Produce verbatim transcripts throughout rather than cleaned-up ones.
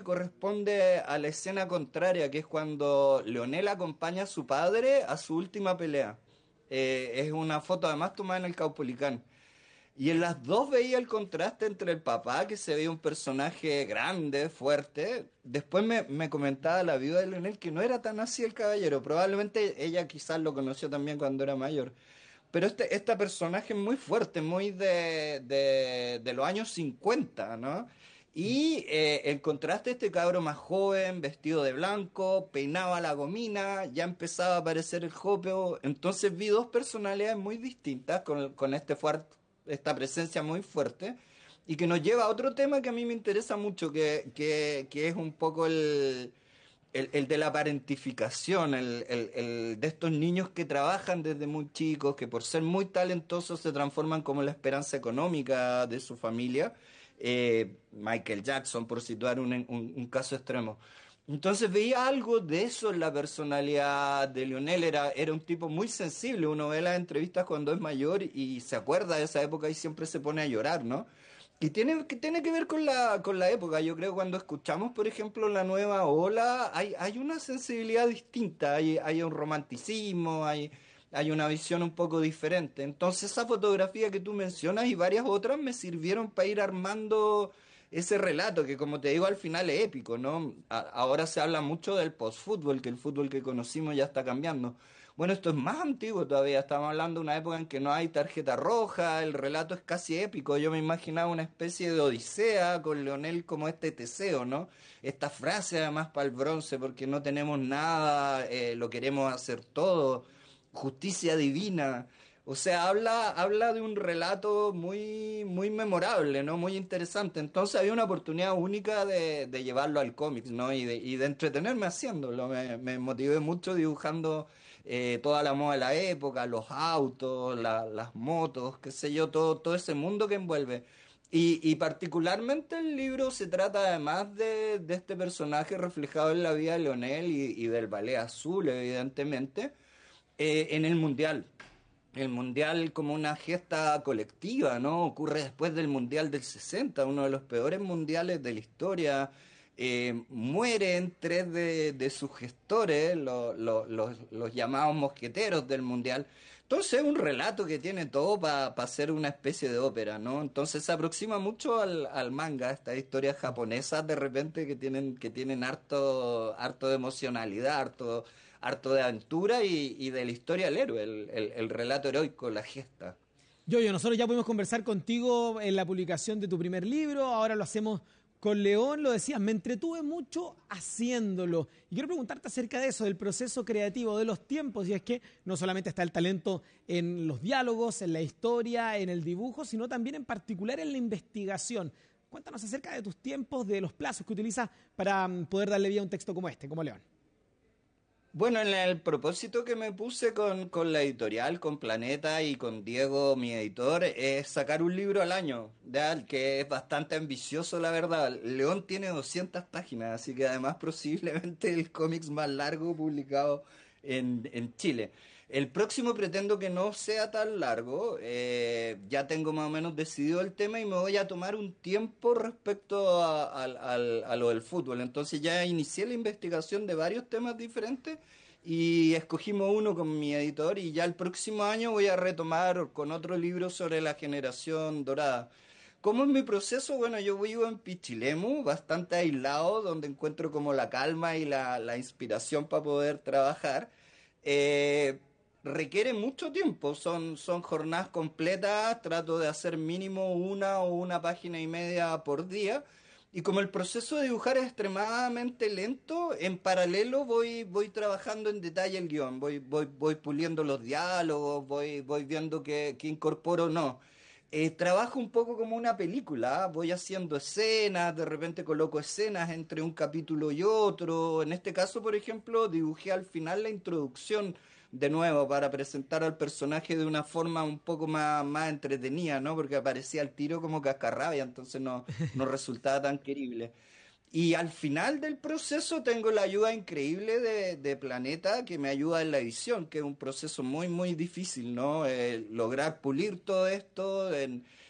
corresponde a la escena contraria, que es cuando Leonel acompaña a su padre a su última pelea. Eh, es una foto además tomada en el Caupolicán. Y en las dos veía el contraste entre el papá, que se veía un personaje grande, fuerte. Después me, me comentaba la viuda de Leonel que no era tan así el caballero. Probablemente ella quizás lo conoció también cuando era mayor. Pero este, este personaje es muy fuerte, muy de, de, de los años cincuenta, ¿no? Y eh, el contraste, este cabro más joven, vestido de blanco, peinaba la gomina, ya empezaba a aparecer el jopeo. Entonces vi dos personalidades muy distintas con, con este fuer- esta presencia muy fuerte. Y que nos lleva a otro tema que a mí me interesa mucho, que, que, que es un poco el, el, el de la parentificación, el, el, el de estos niños que trabajan desde muy chicos, que por ser muy talentosos se transforman como la esperanza económica de su familia. Eh, Michael Jackson, por situar un, un, un caso extremo. Entonces veía algo de eso en la personalidad de Lionel. Era, era un tipo muy sensible. Uno ve las entrevistas cuando es mayor y se acuerda de esa época y siempre se pone a llorar, ¿no? Y tiene que, tiene que ver con la, con la época. Yo creo que cuando escuchamos, por ejemplo, la nueva ola, hay, hay una sensibilidad distinta, hay, hay un romanticismo, hay, hay una visión un poco diferente. Entonces, esa fotografía que tú mencionas y varias otras me sirvieron para ir armando ese relato que, como te digo, al final es épico, ¿no? A- ahora se habla mucho del post-fútbol, que el fútbol que conocimos ya está cambiando. Bueno, esto es más antiguo todavía, estamos hablando de una época en que no hay tarjeta roja, el relato es casi épico. Yo me imaginaba una especie de Odisea con Leonel como este Teseo, ¿no? Esta frase además para el bronce, porque no tenemos nada, eh, lo queremos hacer todo, justicia divina. O sea, habla, habla de un relato muy, muy memorable, ¿no? Muy interesante. Entonces había una oportunidad única de, de llevarlo al cómic, ¿no? Y de, y de entretenerme haciéndolo. Me, me motivé mucho dibujando eh, toda la moda de la época, los autos, la- las motos, qué sé yo, todo, todo ese mundo que envuelve. Y, y particularmente el libro se trata además de, de este personaje reflejado en la vida de Leonel y, y del Ballet Azul, evidentemente, eh, en el Mundial. El Mundial como una gesta colectiva, ¿no? Ocurre después del Mundial del sesenta, uno de los peores mundiales de la historia. Eh, mueren tres de, de sus gestores, lo- lo- los, los llamados mosqueteros del Mundial. Entonces es un relato que tiene todo para ser una especie de ópera, ¿no? Entonces se aproxima mucho al, al manga, estas historias japonesas de repente que tienen, que tienen harto, harto de emocionalidad, harto, harto de aventura y, y de la historia del héroe, el, el, el relato heroico, la gesta. Yo, nosotros ya pudimos conversar contigo en la publicación de tu primer libro, ahora lo hacemos con León, lo decías, me entretuve mucho haciéndolo. Y quiero preguntarte acerca de eso, del proceso creativo, de los tiempos, y es que no solamente está el talento en los diálogos, en la historia, en el dibujo, sino también en particular en la investigación. Cuéntanos acerca de tus tiempos, de los plazos que utilizas para mm, poder darle vida a un texto como este, como León. Bueno, en el propósito que me puse con, con la editorial, con Planeta y con Diego, mi editor, es sacar un libro al año, ¿ya? Que es bastante ambicioso, la verdad. León tiene doscientas páginas, así que además posiblemente el cómics más largo publicado en, en Chile. El próximo pretendo que no sea tan largo, eh, ya tengo más o menos decidido el tema y me voy a tomar un tiempo respecto a, al- al- a lo del fútbol. Entonces ya inicié la investigación de varios temas diferentes y escogimos uno con mi editor y ya el próximo año voy a retomar con otro libro sobre la generación dorada. ¿Cómo es mi proceso? Bueno, yo vivo en Pichilemu, bastante aislado, donde encuentro como la calma y la, la inspiración para poder trabajar. Eh, Requiere mucho tiempo, son, son jornadas completas, trato de hacer mínimo una o una página y media por día. Y como el proceso de dibujar es extremadamente lento, en paralelo voy, voy trabajando en detalle el guión, voy, voy, voy puliendo los diálogos, voy, voy viendo qué, qué incorporo o no. Eh, trabajo un poco como una película, ¿ah? Voy haciendo escenas, de repente coloco escenas entre un capítulo y otro. En este caso, por ejemplo, dibujé al final la introducción de nuevo para presentar al personaje de una forma un poco más, más entretenida, ¿no? Porque aparecía al tiro como cascarrabia, entonces no, no resultaba tan querible. Y al final del proceso tengo la ayuda increíble de, de Planeta que me ayuda en la edición, que es un proceso muy, muy difícil, ¿no? Eh, lograr pulir todo esto en,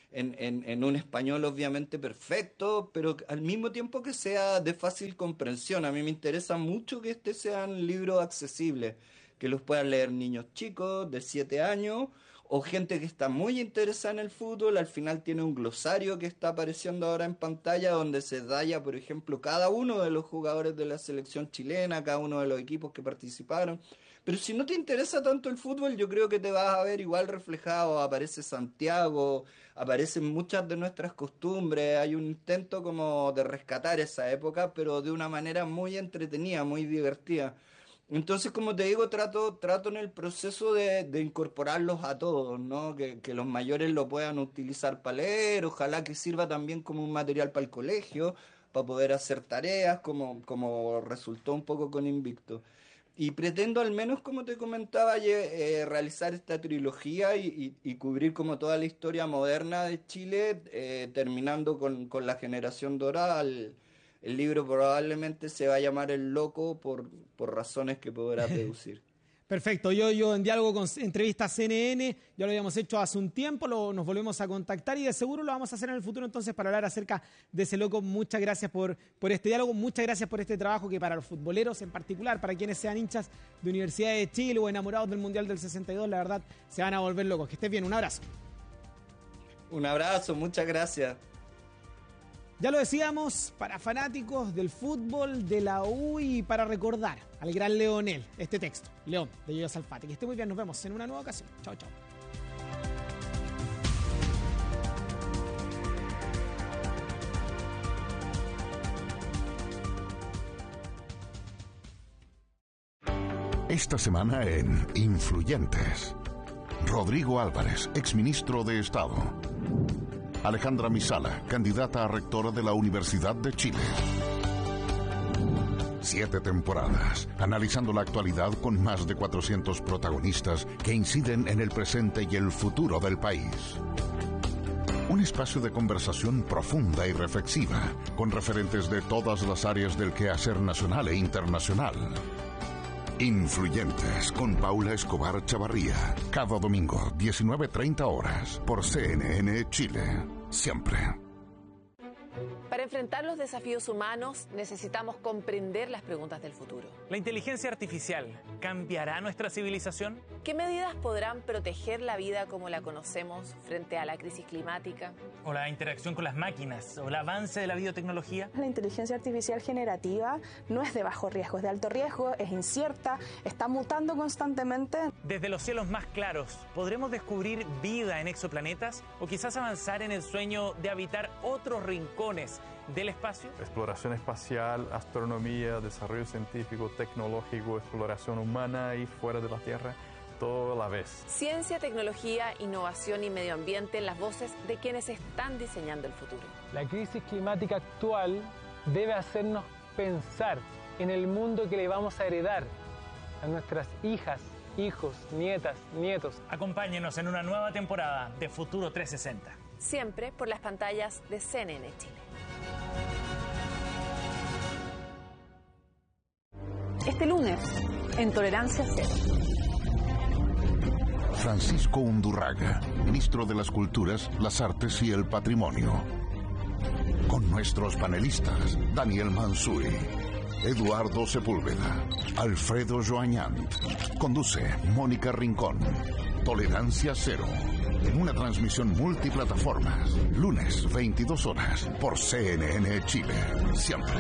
en, en, en un español obviamente perfecto, pero al mismo tiempo que sea de fácil comprensión. A mí me interesa mucho que este sean libros accesibles, que los puedan leer niños chicos de siete años o gente que está muy interesada en el fútbol. Al final tiene un glosario que está apareciendo ahora en pantalla donde se detalla, por ejemplo, cada uno de los jugadores de la selección chilena, cada uno de los equipos que participaron. Pero si no te interesa tanto el fútbol, yo creo que te vas a ver igual reflejado. Aparece Santiago, aparecen muchas de nuestras costumbres. Hay un intento como de rescatar esa época, pero de una manera muy entretenida, muy divertida. Entonces, como te digo, trato, trato en el proceso de, de incorporarlos a todos, ¿no? Que, que los mayores lo puedan utilizar para leer, ojalá que sirva también como un material para el colegio, para poder hacer tareas, como, como resultó un poco con Invicto. Y pretendo al menos, como te comentaba, eh, realizar esta trilogía y, y, y cubrir como toda la historia moderna de Chile, eh, terminando con, con la generación dorada. El, el libro probablemente se va a llamar El Loco por, por razones que podrás deducir. Perfecto, yo, yo en diálogo con entrevistas C N N, ya lo habíamos hecho hace un tiempo, lo, nos volvemos a contactar y de seguro lo vamos a hacer en el futuro entonces para hablar acerca de ese loco. Muchas gracias por, por este diálogo, muchas gracias por este trabajo que para los futboleros en particular, para quienes sean hinchas de Universidad de Chile o enamorados del Mundial del sesenta y dos, la verdad se van a volver locos. Que estés bien, un abrazo. Un abrazo, muchas gracias. Ya lo decíamos, para fanáticos del fútbol, de la U y para recordar al gran Leonel, este texto, León, de Yoyo Salfate. Que esté muy bien, nos vemos en una nueva ocasión. Chao, chao. Esta semana en Influyentes, Rodrigo Álvarez, exministro de Estado. Alejandra Misala, candidata a rectora de la Universidad de Chile. Siete temporadas, analizando la actualidad con más de cuatrocientos protagonistas que inciden en el presente y el futuro del país. Un espacio de conversación profunda y reflexiva, con referentes de todas las áreas del quehacer nacional e internacional. Influyentes, con Paula Escobar Chavarría. Cada domingo, diecinueve treinta horas, por C N N Chile. Siempre. Para enfrentar los desafíos humanos, necesitamos comprender las preguntas del futuro. ¿La inteligencia artificial cambiará nuestra civilización? ¿Qué medidas podrán proteger la vida como la conocemos frente a la crisis climática? ¿O la interacción con las máquinas? ¿O el avance de la biotecnología? La inteligencia artificial generativa no es de bajo riesgo, es de alto riesgo, es incierta, está mutando constantemente. Desde los cielos más claros, ¿podremos descubrir vida en exoplanetas? ¿O quizás avanzar en el sueño de habitar otros rincones del espacio? Exploración espacial, astronomía, desarrollo científico, tecnológico, exploración humana y fuera de la Tierra, todo a la vez. Ciencia, tecnología, innovación y medio ambiente, las voces de quienes están diseñando el futuro. La crisis climática actual debe hacernos pensar en el mundo que le vamos a heredar a nuestras hijas, hijos, nietas, nietos. Acompáñenos en una nueva temporada de Futuro trescientos sesenta. Siempre por las pantallas de C N N Chile. Este lunes, en Tolerancia Cero. Francisco Undurraga, ministro de las Culturas, las Artes y el Patrimonio. Con nuestros panelistas, Daniel Mansuy, Eduardo Sepúlveda, Alfredo Joañant. Conduce Mónica Rincón. Tolerancia Cero. En una transmisión multiplataformas. Lunes, veintidós horas, por C N N Chile. Siempre.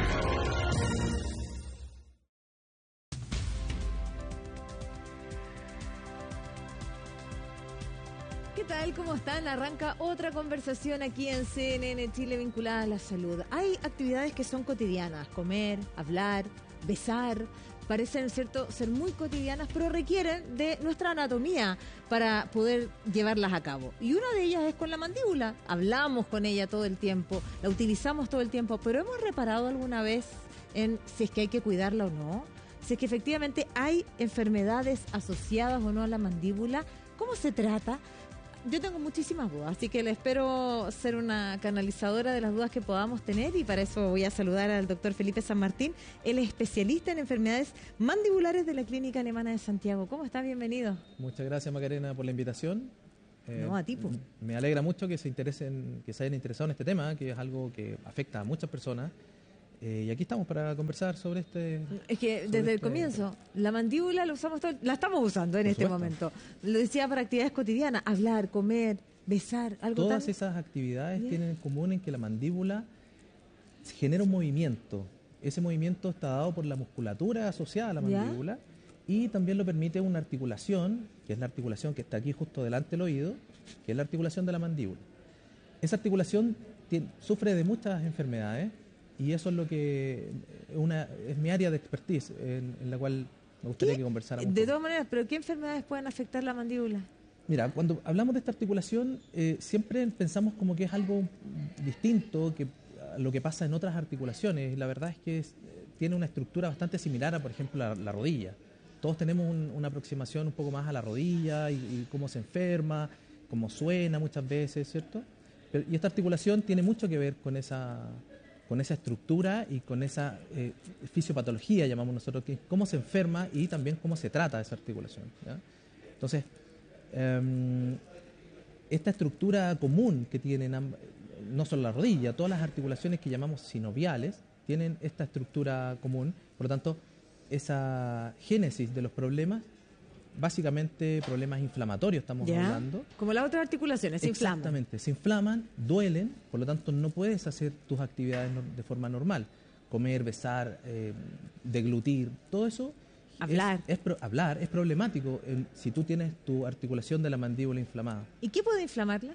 ¿Qué tal? ¿Cómo están? Arranca otra conversación aquí en C N N Chile vinculada a la salud. Hay actividades que son cotidianas, comer, hablar, besar, parecen, ¿cierto?, ser muy cotidianas, pero requieren de nuestra anatomía para poder llevarlas a cabo. Y una de ellas es con la mandíbula. Hablamos con ella todo el tiempo, la utilizamos todo el tiempo, pero ¿hemos reparado alguna vez en si es que hay que cuidarla o no? Si es que efectivamente hay enfermedades asociadas o no a la mandíbula, ¿cómo se trata? Yo tengo muchísimas dudas, así que le espero ser una canalizadora de las dudas que podamos tener y para eso voy a saludar al doctor Felipe San Martín. Él es especialista en enfermedades mandibulares de la Clínica Alemana de Santiago. ¿Cómo está? Bienvenido. Muchas gracias, Macarena, por la invitación. Eh, no, a tipo. Me alegra mucho que se interesen, que se hayan interesado en este tema, que es algo que afecta a muchas personas. Eh, y aquí estamos para conversar sobre este... Es que desde este... el comienzo, la mandíbula la usamos todo, la estamos usando en Por este supuesto. momento. Lo decía para actividades cotidianas, hablar, comer, besar, algo Todas tan... esas actividades Bien. tienen en común en que la mandíbula genera un movimiento. Ese movimiento está dado por la musculatura asociada a la ¿Ya? mandíbula y también lo permite una articulación, que es la articulación que está aquí justo delante del oído, que es la articulación de la mandíbula. Esa articulación tiene, sufre de muchas enfermedades y eso es lo que una, es mi área de expertise en, en la cual me gustaría que conversáramos. De todas maneras, ¿pero qué enfermedades pueden afectar la mandíbula? Mira, cuando hablamos de esta articulación, eh, siempre pensamos como que es algo distinto que a lo que pasa en otras articulaciones. La verdad es que es, tiene una estructura bastante similar a, por ejemplo, la, la rodilla. Todos tenemos un, una aproximación un poco más a la rodilla y, y cómo se enferma, cómo suena muchas veces, ¿cierto? Pero, y esta articulación tiene mucho que ver con esa, con esa estructura y con esa eh, fisiopatología, llamamos nosotros, que es cómo se enferma y también cómo se trata esa articulación, ¿ya? Entonces, Um, esta estructura común que tienen no solo la rodilla, todas las articulaciones que llamamos sinoviales tienen esta estructura común, por lo tanto esa génesis de los problemas, básicamente problemas inflamatorios estamos ¿Ya? hablando. Como las otras articulaciones, se inflaman. Exactamente, se inflaman, duelen, por lo tanto no puedes hacer tus actividades no, de forma normal, comer, besar, eh, deglutir, todo eso. Hablar. Es, es pro, hablar es problemático en, si tú tienes tu articulación de la mandíbula inflamada. ¿Y qué puede inflamarla?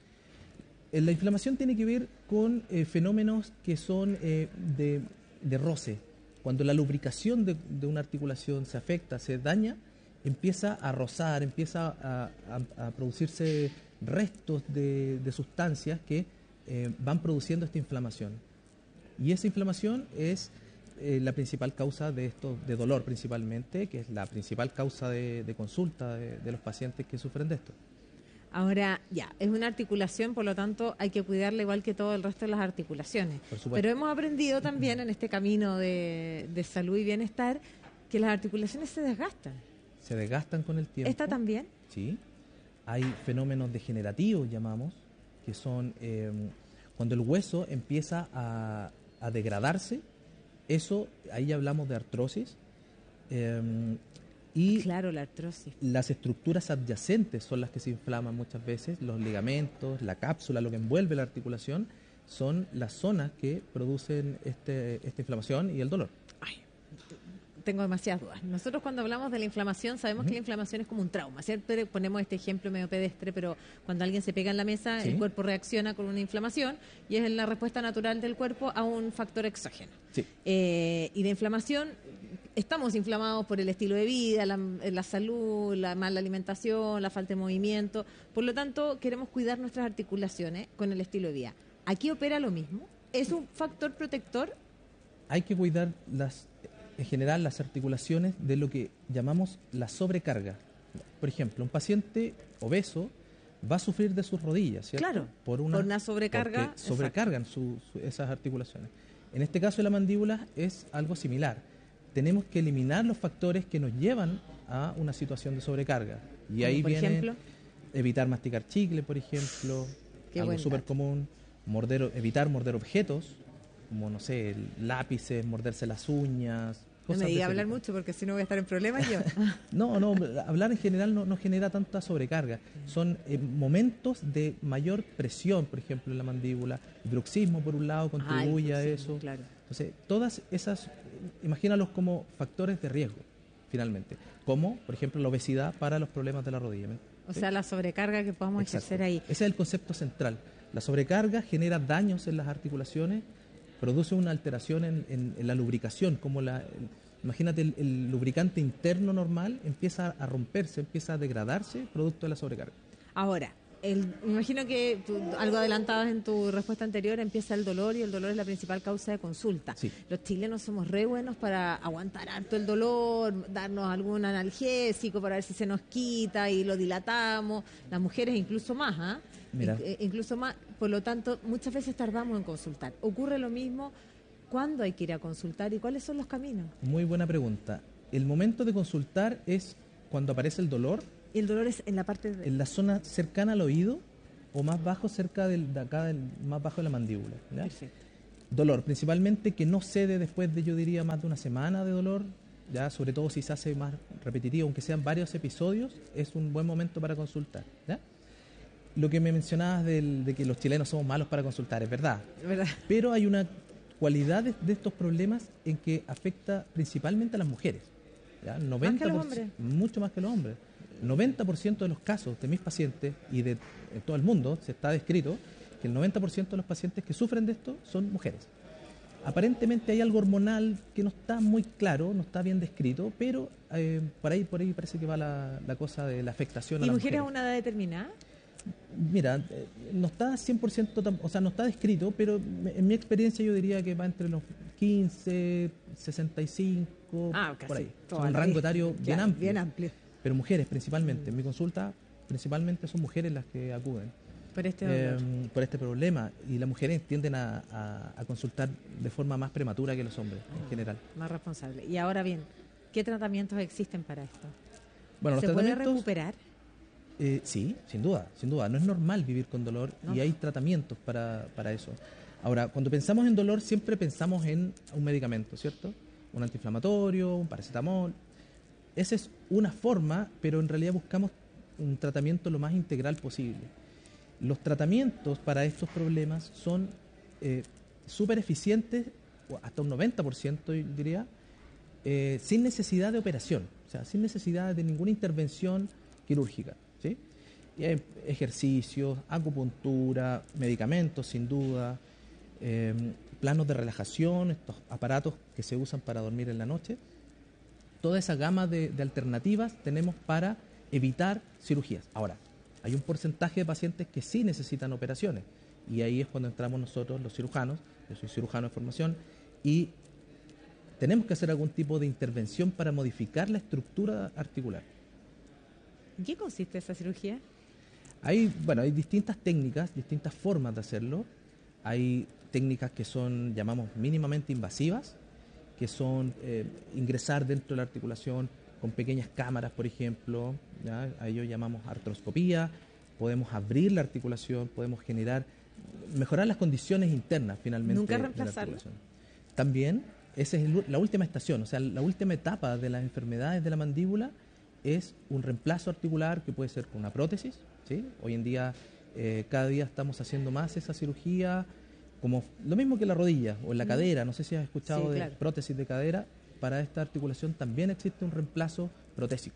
Eh, la inflamación tiene que ver con eh, fenómenos que son eh, de, de roce. Cuando la lubricación de, de una articulación se afecta, se daña, empieza a rozar, empieza a, a, a producirse restos de, de sustancias que eh, van produciendo esta inflamación. Y esa inflamación es Eh, la principal causa de esto, de dolor principalmente, que es la principal causa de, de consulta de, de los pacientes que sufren de esto. Ahora, ya, es una articulación, por lo tanto hay que cuidarla igual que todo el resto de las articulaciones. Por supuesto. Pero hemos aprendido también en este camino de, de salud y bienestar que las articulaciones se desgastan. Se desgastan con el tiempo. ¿Esta también? Sí. Hay fenómenos degenerativos, llamamos, que son eh, cuando el hueso empieza a, a degradarse. Eso, ahí ya hablamos de artrosis. Eh, y claro, la artrosis. Las estructuras adyacentes son las que se inflaman muchas veces, los ligamentos, la cápsula, lo que envuelve la articulación, son las zonas que producen este, esta inflamación y el dolor. Ay, tengo demasiadas dudas. Nosotros cuando hablamos de la inflamación sabemos uh-huh. que la inflamación es como un trauma. Siempre ponemos este ejemplo medio pedestre, pero cuando alguien se pega en la mesa, ¿sí? el cuerpo reacciona con una inflamación y es la respuesta natural del cuerpo a un factor exógeno. Sí. Eh, y la inflamación, estamos inflamados por el estilo de vida, la, la salud, la mala alimentación, la falta de movimiento. Por lo tanto, queremos cuidar nuestras articulaciones con el estilo de vida. ¿Aquí opera lo mismo? ¿Es un factor protector? Hay que cuidar las... en general las articulaciones de lo que llamamos la sobrecarga. Por ejemplo, un paciente obeso va a sufrir de sus rodillas, ¿cierto? Claro, por una, por una sobrecarga. Porque sobrecargan su, su, esas articulaciones. En este caso de la mandíbula es algo similar. Tenemos que eliminar los factores que nos llevan a una situación de sobrecarga. Y ahí por viene ejemplo? evitar masticar chicle, por ejemplo, Qué algo súper dato. común, morder, evitar morder objetos, como, no sé, lápices, morderse las uñas. No me diga hablar mucho porque si no voy a estar en problemas yo. No, no, hablar en general no, no genera tanta sobrecarga. Son eh, momentos de mayor presión, por ejemplo, en la mandíbula. El bruxismo, por un lado, contribuye ah, a eso. Claro. Entonces, todas esas, imagínalos como factores de riesgo, finalmente. Como, por ejemplo, la obesidad para los problemas de la rodilla. O ¿sí? sea, la sobrecarga que podamos Exacto. ejercer ahí. Ese es el concepto central. La sobrecarga genera daños en las articulaciones, produce una alteración en, en, en la lubricación, como la, el, imagínate el, el lubricante interno normal empieza a romperse, empieza a degradarse producto de la sobrecarga. Ahora, el, me imagino que tú, algo adelantabas en tu respuesta anterior, empieza el dolor y el dolor es la principal causa de consulta. Sí. Los chilenos somos re buenos para aguantar harto el dolor, darnos algún analgésico para ver si se nos quita y lo dilatamos, las mujeres incluso más, ¿ah? ¿eh? Mira. In- incluso más, por lo tanto, muchas veces tardamos en consultar. ¿Ocurre lo mismo? ¿Cuándo hay que ir a consultar y cuáles son los caminos? Muy buena pregunta. El momento de consultar es cuando aparece el dolor ¿Y el dolor es en la parte de...? En la zona cercana al oído o más bajo, cerca del, de acá, del, más bajo de la mandíbula. ¿Ya? Perfecto. Dolor, principalmente que no cede después de, yo diría, más de una semana de dolor, ya sobre todo si se hace más repetitivo, aunque sean varios episodios, es un buen momento para consultar. ¿Ya? Lo que me mencionabas del, de que los chilenos somos malos para consultar, es verdad. ¿Verdad? Pero hay una cualidad de, de estos problemas en que afecta principalmente a las mujeres. ¿Ya? noventa por ciento, ¿Más que los hombres? Mucho más que los hombres. noventa por ciento de los casos de mis pacientes y de en todo el mundo se está descrito que el noventa por ciento de los pacientes que sufren de esto son mujeres. Aparentemente hay algo hormonal que no está muy claro, no está bien descrito, pero eh, por ahí por ahí parece que va la, la cosa de la afectación a ¿Y las mujeres a mujeres. una edad determinada? Mira, eh, no está cien por ciento, tam- o sea, no está descrito, pero me- en mi experiencia yo diría que va entre los quince, sesenta y cinco, Ah, casi por ahí. toda Es un la rango vida. etario bien Claro, amplio. bien amplio. Pero mujeres principalmente. En mi consulta, principalmente son mujeres las que acuden. Por este eh, dolor. por este problema. Y las mujeres tienden a, a- a consultar de forma más prematura que los hombres, en general. Más responsable. Y ahora bien, ¿qué tratamientos existen para esto? Bueno, los ¿Se puede tratamientos... recuperar? Eh, sí, sin duda, sin duda. No es normal vivir con dolor No. y hay tratamientos para, para eso. Ahora, cuando pensamos en dolor, siempre pensamos en un medicamento, ¿cierto? Un antiinflamatorio, un paracetamol. Esa es una forma, pero en realidad buscamos un tratamiento lo más integral posible. Los tratamientos para estos problemas son eh, súper eficientes, o hasta un noventa por ciento yo diría, eh, sin necesidad de operación, o sea, sin necesidad de ninguna intervención quirúrgica. ¿Sí? Y hay ejercicios, acupuntura, medicamentos sin duda, eh, planos de relajación, estos aparatos que se usan para dormir en la noche. Toda esa gama de, de alternativas tenemos para evitar cirugías. Ahora, hay un porcentaje de pacientes que sí necesitan operaciones y ahí es cuando entramos nosotros los cirujanos. Yo soy cirujano de formación y tenemos que hacer algún tipo de intervención para modificar la estructura articular. ¿En qué consiste esa cirugía? Hay, bueno, hay distintas técnicas, distintas formas de hacerlo. Hay técnicas que son, llamamos, mínimamente invasivas, que son eh, ingresar dentro de la articulación con pequeñas cámaras, por ejemplo. ¿Ya? A ello llamamos artroscopía. Podemos abrir la articulación, podemos generar, mejorar las condiciones internas, finalmente. ¿Nunca de la reemplazarlo? articulación. También, esa es el- la última estación, o sea, la última etapa de las enfermedades de la mandíbula es un reemplazo articular que puede ser con una prótesis, ¿sí? Hoy en día, eh, cada día estamos haciendo más esa cirugía, como lo mismo que la rodilla o en la Mm. cadera. No sé si has escuchado Sí, de claro. prótesis de cadera. Para esta articulación también existe un reemplazo protésico.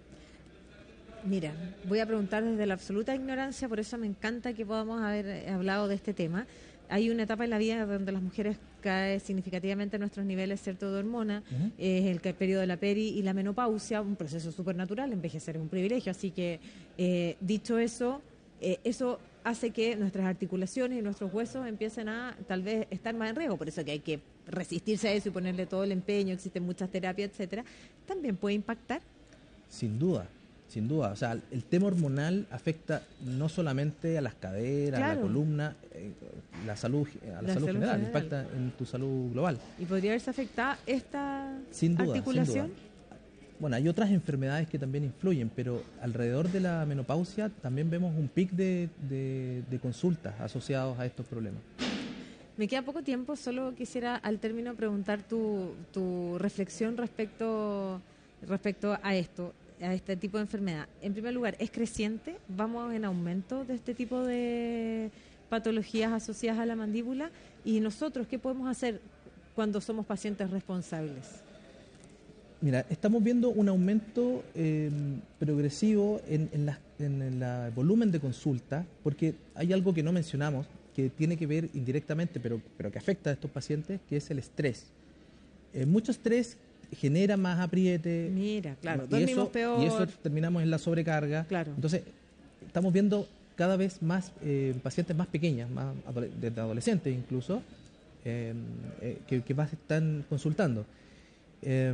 Mira, voy a preguntar desde la absoluta ignorancia, por eso me encanta que podamos haber eh, hablado de este tema. Hay una etapa en la vida donde las mujeres caen significativamente nuestros niveles, ¿cierto?, de hormona. Ujú. Es el que- periodo de la peri y la menopausia, un proceso súper natural. Envejecer es un privilegio. Así que, eh, dicho eso, eh, eso hace que nuestras articulaciones y nuestros huesos empiecen a tal vez estar más en riesgo. Por eso que hay que resistirse a eso y ponerle todo el empeño. Existen muchas terapias, etcétera. También puede impactar. Sin duda, sin duda. O sea, el tema hormonal afecta no solamente a las caderas, a Claro. la columna, eh, la salud, a la, La salud, salud general, general. impacta en tu salud global. ¿Y podría verse afectada esta Sin duda, articulación? sin duda. Bueno, hay otras enfermedades que también influyen, pero alrededor de la menopausia también vemos un pic de, de, de consultas asociados a estos problemas. Me queda poco tiempo, solo quisiera al término preguntar tu, tu reflexión respecto, respecto a esto, a este tipo de enfermedad. En primer lugar, ¿es creciente? ¿Vamos en aumento de este tipo de patologías asociadas a la mandíbula? ¿Y nosotros qué podemos hacer cuando somos pacientes responsables? Mira, estamos viendo un aumento eh, progresivo en, en, la, en el la volumen de consultas, porque hay algo que no mencionamos, que tiene que ver indirectamente, pero, pero que afecta a estos pacientes, que es el estrés. Eh, mucho estrés genera más apriete. Mira, claro, y dormimos eso, peor. y eso terminamos en la sobrecarga. Claro. Entonces, estamos viendo cada vez más eh, pacientes más pequeñas, más adole- desde adolescentes incluso, eh, eh, que, que más están consultando. Eh,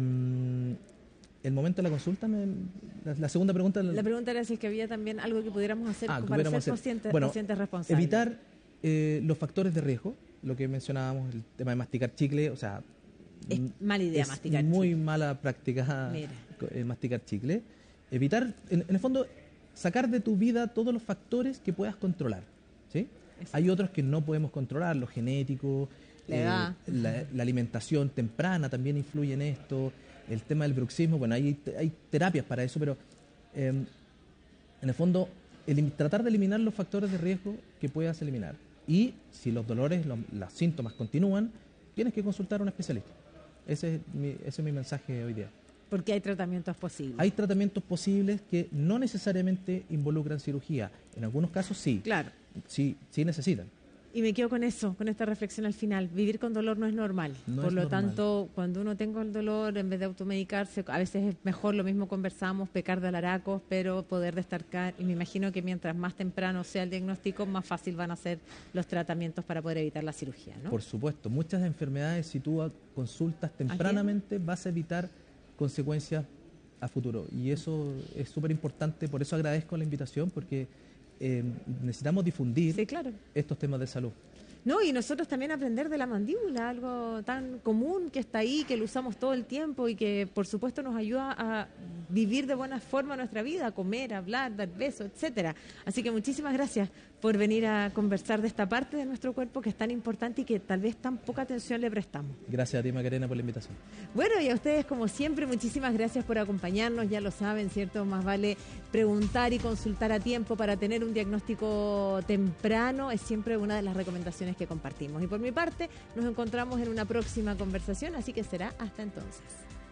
el momento de la consulta, me- la, la segunda pregunta... La pregunta era si es que había también algo que pudiéramos hacer Ah, que para ser pudiéramos hacer. pacientes, Bueno, pacientes responsables. Evitar eh, los factores de riesgo, lo que mencionábamos, el tema de masticar chicle, o sea... Es mm, mala idea es masticar muy chicle. mala práctica Mira. eh, masticar chicle. evitar, en, en el fondo, sacar de tu vida todos los factores que puedas controlar, ¿sí? Hay otros que no podemos controlar, lo genético, la, edad. Eh, la, la alimentación temprana también influye en esto, el tema del bruxismo, bueno, hay, hay terapias para eso, pero eh, en el fondo, el, tratar de eliminar los factores de riesgo que puedas eliminar. Y si los dolores, los, los síntomas continúan, tienes que consultar a un especialista. Ese es mi, ese es mi mensaje hoy día. Porque hay tratamientos posibles. Hay tratamientos posibles que no necesariamente involucran cirugía. En algunos casos sí. Claro. Sí, sí necesitan. Y me quedo con eso, con esta reflexión al final. Vivir con dolor no es normal. No Por es lo normal. tanto, cuando uno tenga el dolor, en vez de automedicarse, a veces es mejor, lo mismo conversamos, pecar de alaracos, pero poder destacar. Y me imagino que mientras más temprano sea el diagnóstico, más fácil van a ser los tratamientos para poder evitar la cirugía, ¿no? Por supuesto. Muchas enfermedades, si tú consultas tempranamente, vas a evitar consecuencias a futuro. Y eso es súper importante. Por eso agradezco la invitación, porque eh, necesitamos difundir Sí, claro. estos temas de salud. No, y nosotros también aprender de la mandíbula, algo tan común que está ahí, que lo usamos todo el tiempo y que por supuesto nos ayuda a vivir de buena forma nuestra vida, a comer, a hablar, dar besos, etcétera. Así que muchísimas gracias por venir a conversar de esta parte de nuestro cuerpo que es tan importante y que tal vez tan poca atención le prestamos. Gracias a ti, Macarena, por la invitación. Bueno, y a ustedes, como siempre, muchísimas gracias por acompañarnos. Ya lo saben, ¿cierto? Más vale preguntar y consultar a tiempo para tener un diagnóstico temprano. Es siempre una de las recomendaciones que compartimos. Y por mi parte, nos encontramos en una próxima conversación, así que será hasta entonces.